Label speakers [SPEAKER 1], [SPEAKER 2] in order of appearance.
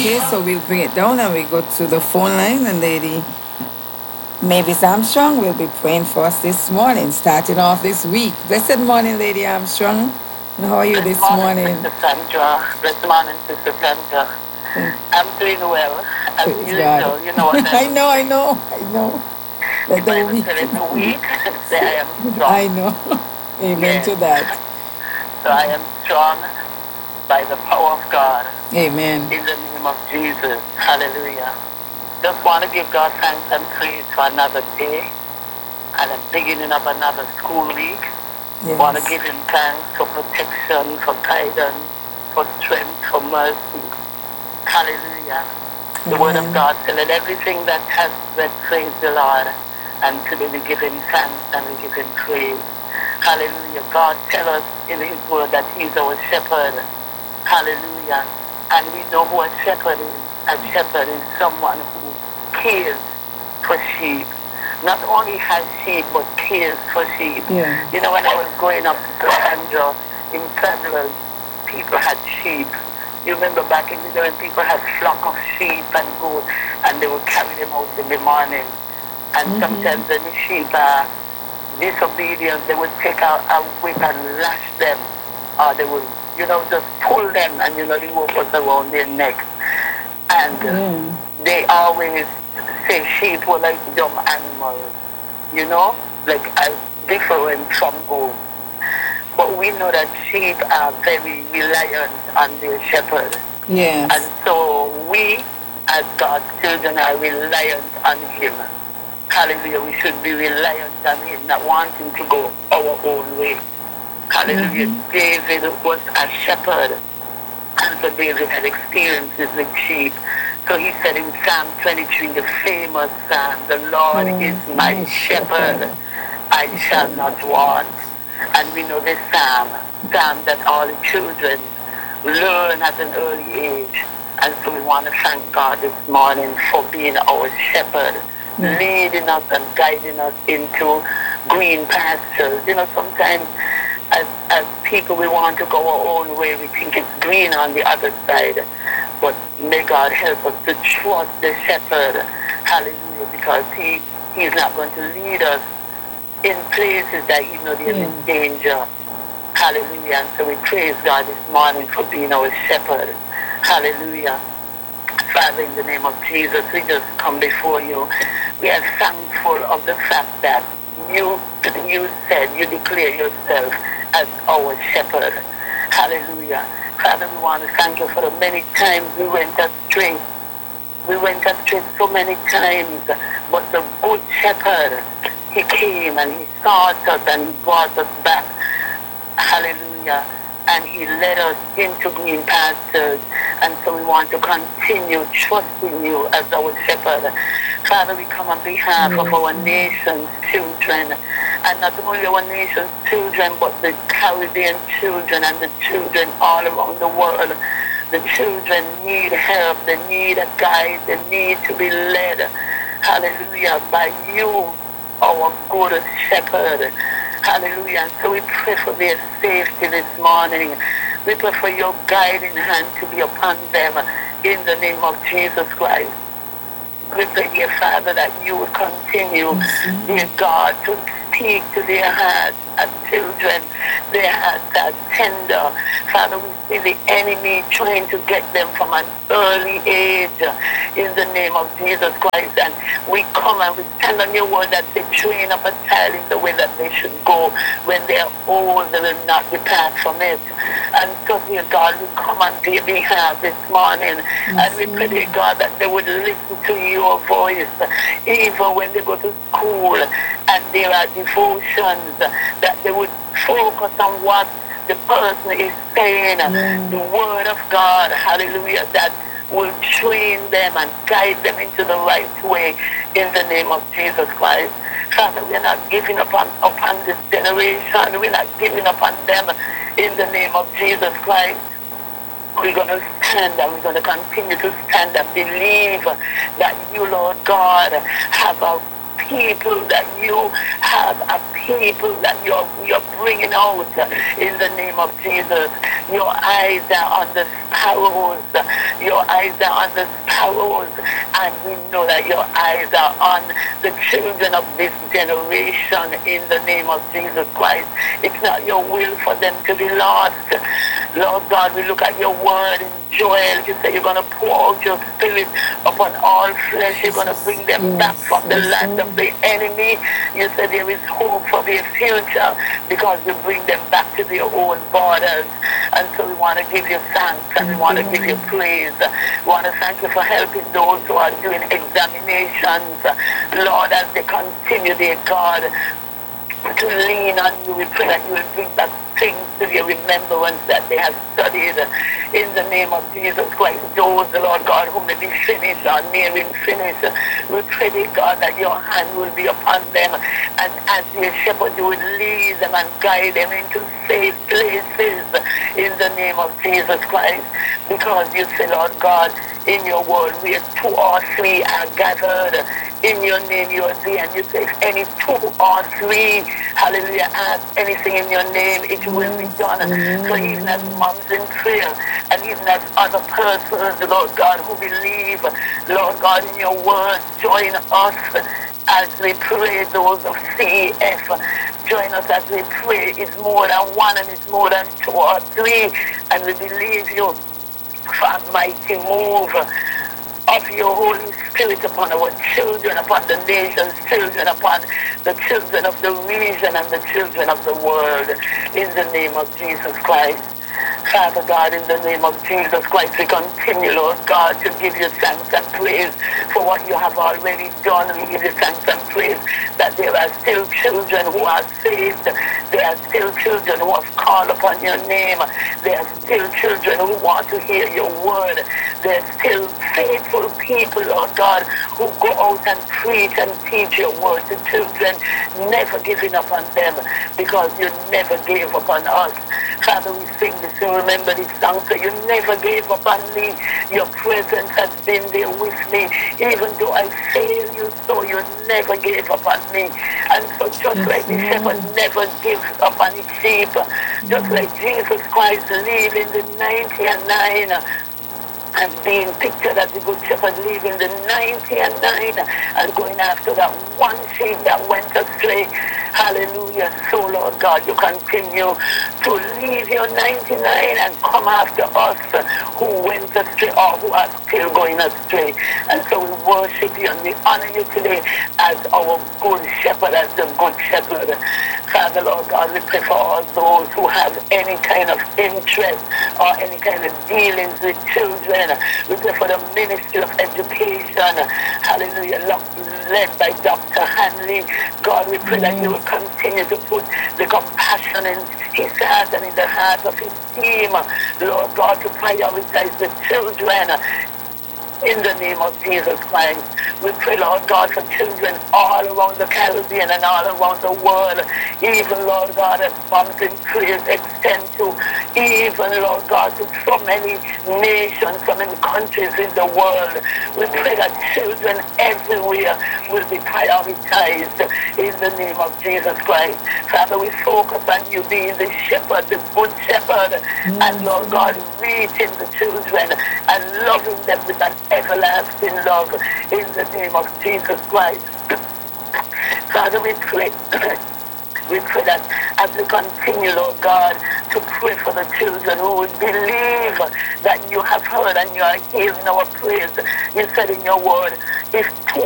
[SPEAKER 1] Okay, so we'll bring it down and we go to the phone line, and Lady Mavis Armstrong will be praying for us this morning, starting off this week. Blessed morning, Lady Armstrong. And how are you this morning?
[SPEAKER 2] Sister Sandra. Blessed morning, Sister Sandra. I'm doing well. As
[SPEAKER 1] Praise
[SPEAKER 2] usual,
[SPEAKER 1] God.
[SPEAKER 2] you know what
[SPEAKER 1] I know.
[SPEAKER 2] The
[SPEAKER 1] Let the
[SPEAKER 2] Bible
[SPEAKER 1] week.
[SPEAKER 2] said it's weak, say I am strong.
[SPEAKER 1] I know. Amen
[SPEAKER 2] Yes.
[SPEAKER 1] to that.
[SPEAKER 2] So I am strong by the power of God.
[SPEAKER 1] Amen.
[SPEAKER 2] In the name of Jesus. Hallelujah. Just want to give God thanks and praise for another day and the beginning of another school week.
[SPEAKER 1] Yes.
[SPEAKER 2] Want to give him thanks for protection, for guidance, for strength, for mercy. Hallelujah. The word of God said, let everything that has breath praise the Lord. And today we give him thanks and we give him praise. Hallelujah. God tells us in his word that he's our shepherd. Hallelujah. And we know who a shepherd is. A shepherd is someone who cares for sheep. Not only has sheep, but cares for sheep.
[SPEAKER 1] Yeah.
[SPEAKER 2] You know, when I was growing up in Andrew, in Federal, people had sheep. You remember back in the day when people had flock of sheep and goats, and they would carry them out in the morning. And sometimes when the sheep are disobedient, they would take out a whip and lash them. Or they would, just pull them, and the rope was around their neck. And they always say sheep were like dumb animals, like different from goats. But we know that sheep are very reliant on their shepherd.
[SPEAKER 1] Yes.
[SPEAKER 2] And so we, as God's children, are reliant on him. Hallelujah. We should be reliant on him, not wanting to go our own way. Hallelujah. David was a shepherd. And so David had experiences with sheep. So he said in Psalm 23, the famous psalm, the Lord is my shepherd, I shall not want. And we know this psalm that all the children learn at an early age. And so we want to thank God this morning for being our shepherd, leading us and guiding us into green pastures. Sometimes as people, we want to go our own way. We think it's green on the other side. But may God help us to trust the shepherd. Hallelujah. Because he's not going to lead us in places that there is danger. Hallelujah. And so we praise God this morning for being our shepherd. Hallelujah. Father, in the name of Jesus, we just come before you. We are thankful of the fact that you said, you declare yourself as our shepherd. Hallelujah. Father, we want to thank you for the many times we went astray. We went astray so many times, but the good shepherd, he came and he sought us and he brought us back. Hallelujah. And he led us into green pastures. And so we want to continue trusting you as our shepherd. Father, we come on behalf of our nation's children. And not only our nation's children, but the Caribbean children and the children all around the world. The children need help. They need a guide. They need to be led. Hallelujah. By you, our good shepherd. Hallelujah. And so we pray for their safety this morning. We pray for your guiding hand to be upon them in the name of Jesus Christ. We pray, dear Father, that you would continue, dear God, to speak to their hearts as children. Their hearts are tender. Father, we see the enemy trying to get them from an early age in the name of Jesus Christ. And we come and we stand on your word that they train up a child in the way that they should go. When they are old, they will not depart from it. And so, dear God, we come on their behalf this morning. And we pray, dear God, that they would listen to your voice, even when they go to school and there are devotions, that they would focus on what the person is saying, the word of God, hallelujah, that will train them and guide them into the right way in the name of Jesus Christ. Father, we're not giving up upon this generation. We're not giving up on them in the name of Jesus Christ. We're going to stand and we're going to continue to stand and believe that you, Lord God, have a people, that you have a people that you're bringing out in the name of Jesus. Your eyes are on the sparrows. Your eyes are on the sparrows, and we know that your eyes are on the children of this generation in the name of Jesus Christ. It's not your will for them to be lost. Lord God, we look at your word in Joel. You say you're going to pour out your spirit upon all flesh. You're going to bring them back from the land of the enemy. You said there is hope for their future because you bring them back to their own borders. And so we want to give you thanks and we want to give you praise. We want to thank you for helping those who are doing examinations. Lord, as they continue, dear God, to lean on you, we pray that you will bring back things to your remembrance that they have studied in the name of Jesus Christ. Those, Lord God, who may be finished or nearing finished, we pray, dear God, that your hand will be upon them, and as your shepherd, you will lead them and guide them into safe places in the name of Jesus Christ. Because you say, Lord God, in your word, where 2 or 3 are gathered in your name, you are there. And you say, if any 2 or 3, hallelujah, ask anything in your name, it will be done. So even as moms in prayer, and even as other persons, Lord God, who believe, Lord God, in your word, join us as we pray, those of CEF. Join us as we pray. It's more than 1 and it's more than 2 or 3. And we believe you for a mighty move of your Holy Spirit upon our children, upon the nation's children, upon the children of the region and the children of the world. In the name of Jesus Christ. Father God, in the name of Jesus Christ, we continue, Lord God, to give you thanks and praise for what you have already done. We give you thanks and praise that there are still children who are saved. There are still children who have called upon your name. There are still children who want to hear your word. There are still faithful people, Lord God, who go out and preach and teach your word to children, never giving up on them because you never gave up on us. Father, we sing this and remember this song, so you never gave up on me. Your presence has been there with me. Even though I fail you, so you never gave up on me. And so just like the shepherd never gives up on his sheep, just like Jesus Christ leaving the 99 and being pictured as the good shepherd, leaving the 99 and going after that one sheep that went astray. Hallelujah. So, Lord God, you continue to leave your 99 and come after us who went astray or who are still going astray. And so we worship you and we honor you today as our good shepherd, as the good shepherd. Father, Lord God, we pray for all those who have any kind of interest or any kind of dealings with children. We pray for the Ministry of Education, hallelujah, led by Dr. Hanley. God, we pray that you will continue to put the compassion in his heart and in the heart of his team, Lord God, to prioritize the children. In the name of Jesus Christ, we pray, Lord God, for children all around the Caribbean and all around the world. Even, Lord God, as bombs and prayers extend to even, Lord God, to so many nations, so many countries in the world. We pray that children everywhere will be prioritized in the name of Jesus Christ. Father, we focus on you being the shepherd, the good shepherd, and, Lord God, reaching the children and loving them with an everlasting love in the name of Jesus Christ. Father, we pray. We pray that as we continue, Lord God, to pray for the children who would believe that you have heard and you are hearing our prayers. You said in your word, if 2